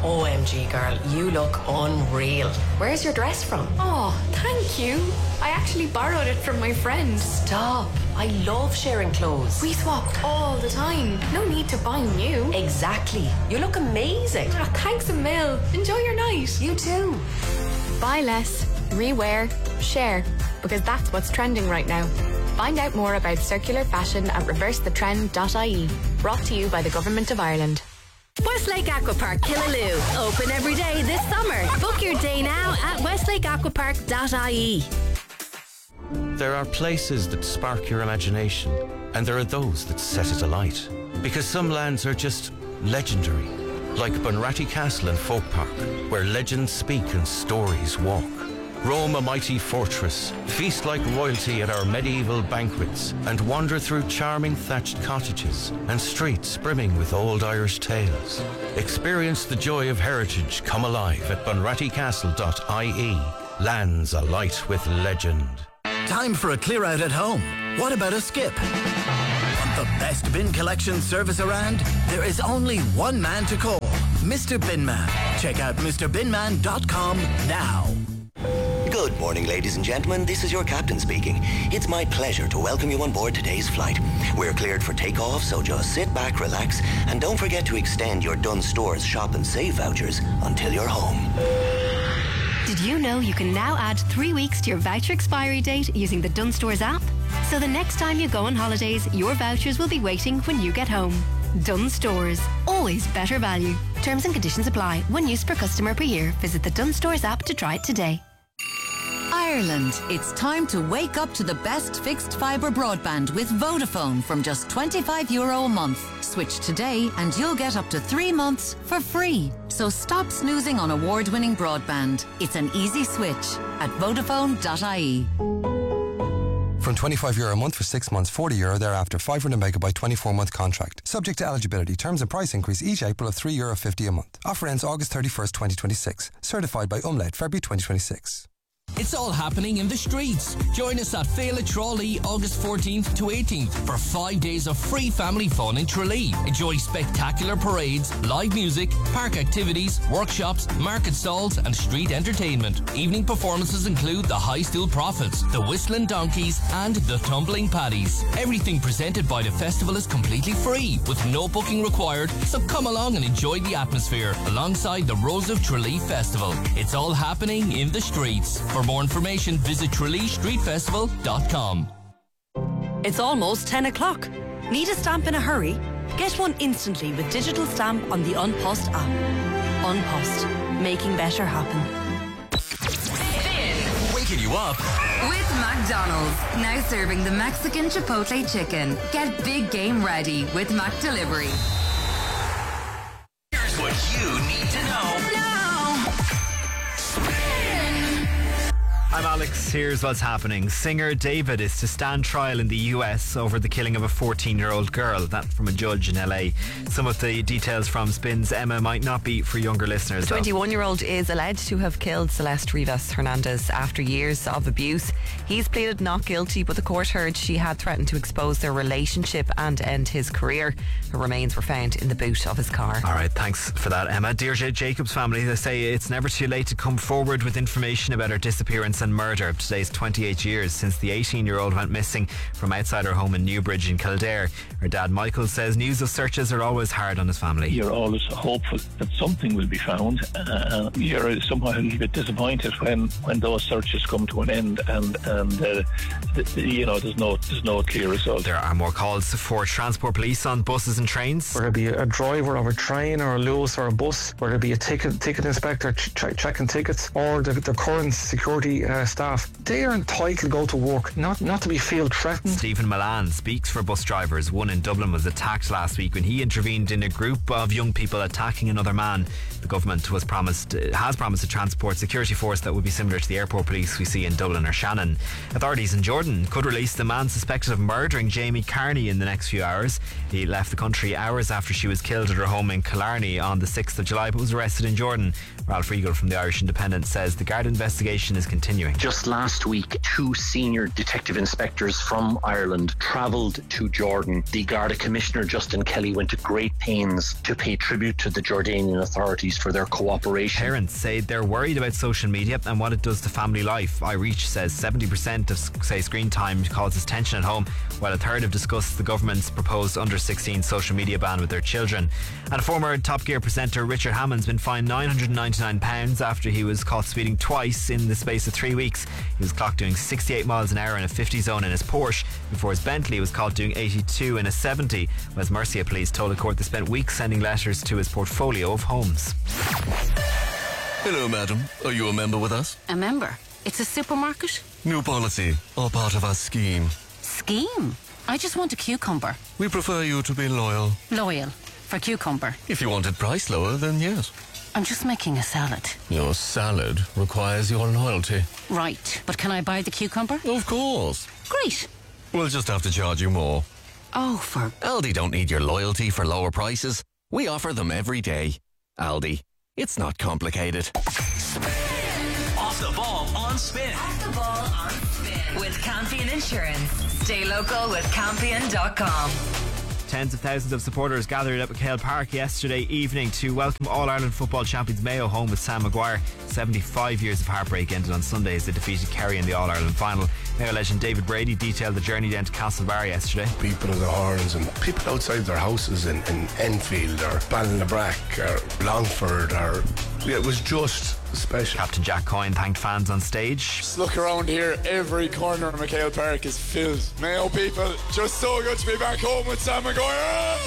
OMG, girl, you look unreal. Where's your dress from? Oh, thank you. I actually borrowed it from my friend. Stop. I love sharing clothes. We swap all the time. No need to buy new. Exactly. You look amazing. Oh, thanks a mil. Enjoy your night. You too. Buy less, rewear, share, because that's what's trending right now. Find out more about circular fashion at reversethetrend.ie. Brought to you by the Government of Ireland. Westlake Aquapark Killaloe. Open every day this summer. Book your day now at westlakeaquapark.ie. There are places that spark your imagination, and there are those that set it alight. Because some lands are just legendary, like Bunratty Castle and Folk Park, where legends speak and stories walk. Roam a mighty fortress, feast like royalty at our medieval banquets, and wander through charming thatched cottages and streets brimming with old Irish tales. Experience the joy of heritage come alive at bunrattycastle.ie. Lands alight with legend. Time for a clear out at home. What about a skip? Want the best bin collection service around? There is only one man to call, Mr. Binman. Check out MrBinman.com now. Good morning, ladies and gentlemen. This is your captain speaking. It's my pleasure to welcome you on board today's flight. We're cleared for takeoff, so just sit back, relax, and don't forget to extend your Dunnes Stores Shop and Save vouchers until you're home. Did you know you can now add 3 weeks to your voucher expiry date using the Dunnes Stores app? So the next time you go on holidays, your vouchers will be waiting when you get home. Dunnes Stores. Always better value. Terms and conditions apply. One use per customer per year. Visit the Dunnes Stores app to try it today. Ireland, it's time to wake up to the best fixed fibre broadband with Vodafone from just €25 a month. Switch today and you'll get up to 3 months for free. So stop snoozing on award-winning broadband. It's an easy switch at Vodafone.ie. From €25 a month for 6 months, €40 thereafter, 500 megabyte 24-month contract. Subject to eligibility. Terms and price increase each April of €3.50 a month. Offer ends August 31st, 2026. Certified by Umlaut, February 2026. It's all happening in the streets. Join us at Féile Tralee August 14th to 18th for 5 days of free family fun in Tralee. Enjoy spectacular parades, live music, park activities, workshops, market stalls and street entertainment. Evening performances include the High Stool Prophets, the Whistling Donkeys and the Tumbling Paddies. Everything presented by the festival is completely free with no booking required, so come along and enjoy the atmosphere alongside the Rose of Tralee Festival. It's all happening in the streets. For more information, visit TraleeStreetFestival.com. It's almost 10 o'clock. Need a stamp in a hurry? Get one instantly with digital stamp on the Unpost app. Unpost. Making better happen. Waking you up With McDonald's, now serving the Mexican Chipotle chicken. Get big game ready with Mac Delivery. Here's what you need to know. I'm Alex. Here's what's happening. Singer David is to stand trial in the US over the killing of a 14-year-old girl. That from a judge in LA. Some of the details from Spin's Emma might not be for younger listeners. The 21-year-old is alleged to have killed Celeste Rivas Hernandez after years of abuse. He's pleaded not guilty, but the court heard she had threatened to expose their relationship and end his career. Her remains were found in the boot of his car. All right, thanks for that, Emma. Deirdre Jacobs' family, they say it's never too late to come forward with information about her disappearance and murder. Today's 28 years since the 18-year-old went missing from outside her home in Newbridge in Kildare. Her dad Michael says news of searches are always hard on his family. You're always hopeful that something will be found. You're somehow a little bit disappointed when those searches come to an end and there's no clear result. There are more calls for transport police on buses and trains. Whether it be a driver of a train or a Lewis or a bus, whether it be a ticket inspector checking tickets, or the current security staff, they are entitled to go to work, not to be feel threatened. Stephen Milan speaks for bus drivers. One in Dublin was attacked last week when he intervened in a group of young people attacking another man. The government has promised a transport security force that would be similar to the airport police we see in Dublin or Shannon. Authorities in Jordan could release the man suspected of murdering Jamie Carney in the next few hours. He left the country hours after she was killed at her home in Killarney on the 6th of July, but was arrested in Jordan. Ralph Regal from the Irish Independent says the Garda investigation is continuing. Just last week, 2 senior detective inspectors from Ireland travelled to Jordan. The Garda Commissioner, Justin Kelly, went to great pains to pay tribute to the Jordanian authorities for their cooperation. Parents say they're worried about social media and what it does to family life. iReach says 70% of, screen time causes tension at home, while a third have discussed the government's proposed under-16 social media ban with their children. And former Top Gear presenter Richard Hammond's been fined £999 after he was caught speeding twice in the space of 3 weeks. He was clocked doing 68 miles an hour in a 50 zone in his Porsche before his Bentley was caught doing 82 in a 70. West Mercia police told the court they spent weeks sending letters to his portfolio of homes. Hello, madam. Are you a member with us? A member? It's a supermarket? New policy, all part of our scheme. Scheme? I just want a cucumber. We prefer you to be loyal. Loyal? For cucumber? If you wanted price lower, then yes. I'm just making a salad. Your salad requires your loyalty. Right, but can I buy the cucumber? Of course. Great. We'll just have to charge you more. Oh, for... Aldi don't need your loyalty for lower prices. We offer them every day. Aldi. It's not complicated. Off the ball on Spin. Off the ball on Spin. With Campion Insurance. Stay local with Campion.com. Tens of thousands of supporters gathered at McHale Park yesterday evening to welcome All-Ireland football champions Mayo home with Sam Maguire. 75 years of heartbreak ended on Sunday as they defeated Kerry in the All-Ireland final. Mayo legend David Brady detailed the journey down to Castlebar yesterday. People of the Horns and people outside their houses in Enfield or Ballinlabrack or Longford or... It was just special. Captain Jack Coyne thanked fans on stage. Just look around here, every corner of McHale Park is filled. Mayo people, just so good to be back home with Sam Maguire.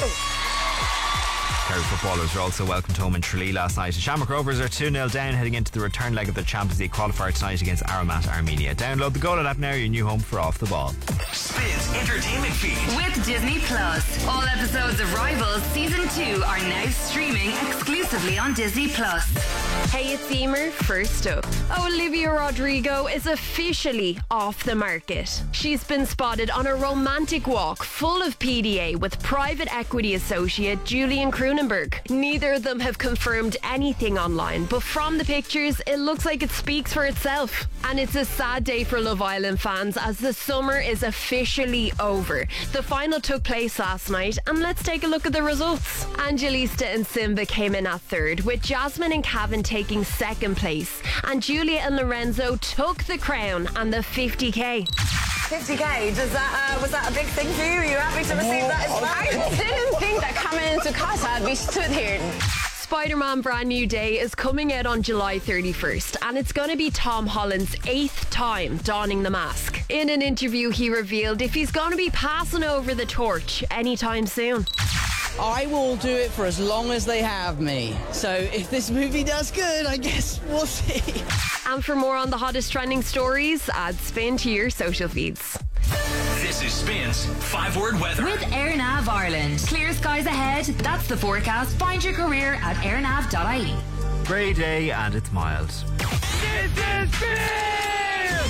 Kerry footballers were also welcomed home in Tralee last night. The Shamrock Rovers are 2-0 down heading into the return leg of their Champions League qualifier tonight against Aramat Armenia. Download the Goal app now, your new home for Off the Ball. Spins entertainment feed. With Disney Plus. All episodes of Rivals Season 2 are now streaming exclusively on Disney Plus. Hey, it's Emer. First up, Olivia Rodrigo is officially off the market. She's been spotted on a romantic walk full of PDA with private equity associate Julian Cronenberg. Neither of them have confirmed anything online, but from the pictures, it looks like it speaks for itself. And it's a sad day for Love Island fans as the summer is officially over. The final took place last night, and let's take a look at the results. Angelista and Simba came in at third, with Jasmine and Cavan taking second place, and Julia and Lorenzo took the crown and the 50k. 50k, was that a big thing for you? Are you happy to receive that as well? I didn't think that coming into Casa I'd be stood here. Spider-Man Brand New Day is coming out on July 31st, and it's going to be Tom Holland's 8th time donning the mask. In an interview, he revealed if he's going to be passing over the torch anytime soon. I will do it for as long as they have me. So if this movie does good, I guess we'll see. And for more on the hottest trending stories, add Spin to your social feeds. This is Spin's 5-word weather. With AirNav Ireland. Clear skies ahead. That's the forecast. Find your career at airnav.ie. Grey day and it's mild. This is Spin!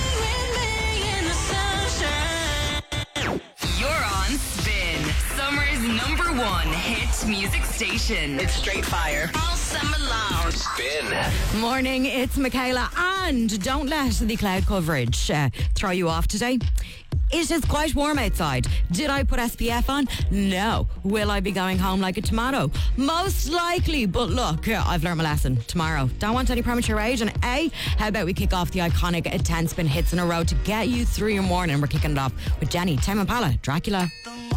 You're on Spin. Summer's #1 hit music station. It's straight fire. All summer long. Spin. Morning, it's Michaela, and don't let the cloud coverage throw you off today. It is quite warm outside. Did I put SPF on? No. Will I be going home like a tomato? Most likely, but look, I've learned my lesson. Tomorrow, don't want any premature rage. And how about we kick off the iconic 10 spin hits in a row to get you through your morning? We're kicking it off with Jenny, Tame Impala, Dracula.